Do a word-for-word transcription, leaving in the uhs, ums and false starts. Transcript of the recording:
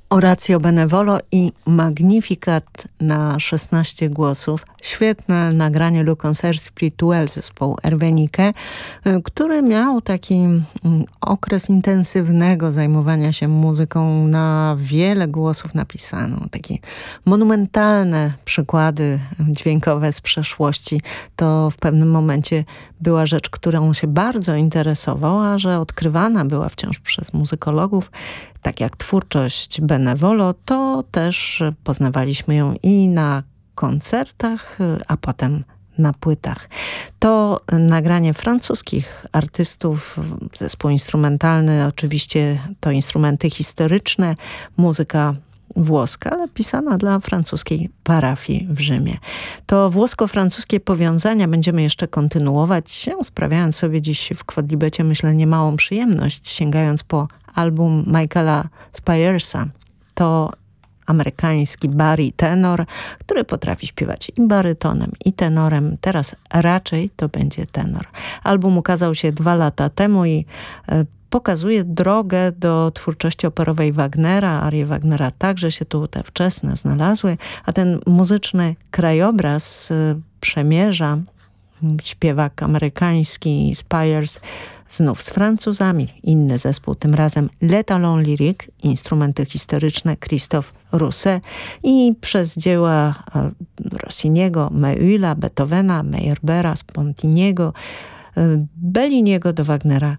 Orazio Benevolo i Magnificat na szesnaście głosów. Świetne nagranie Le Concert Spirituel zespołu Erwenike, który miał taki okres intensywnego zajmowania się muzyką. Na wiele głosów napisano. Takie monumentalne przykłady dźwiękowe z przeszłości. To w pewnym momencie była rzecz, którą się bardzo interesował, a że odkrywana była wciąż przez muzykologów, tak jak twórczość Benevolo, to też poznawaliśmy ją i na koncertach, a potem na płytach. To nagranie francuskich artystów, zespół instrumentalny, oczywiście to instrumenty historyczne, muzyka włoska, ale pisana dla francuskiej parafii w Rzymie. To włosko-francuskie powiązania będziemy jeszcze kontynuować, sprawiając sobie dziś w Quodlibecie, myślę, niemałą przyjemność, sięgając po album Michaela Spiersa. To amerykański barytenor, który potrafi śpiewać i barytonem, i tenorem. Teraz raczej to będzie tenor. Album ukazał się dwa lata temu i e, pokazuje drogę do twórczości operowej Wagnera. Arie Wagnera także się tu te wczesne znalazły, a ten muzyczny krajobraz e, przemierza śpiewak amerykański Spiers znów z Francuzami. Inny zespół, tym razem Le Talon Lyrique, instrumenty historyczne Christophe Rousset i przez dzieła Rossiniego, Meula, Beethovena, Meyerbeera, Spontiniego, Belliniego do Wagnera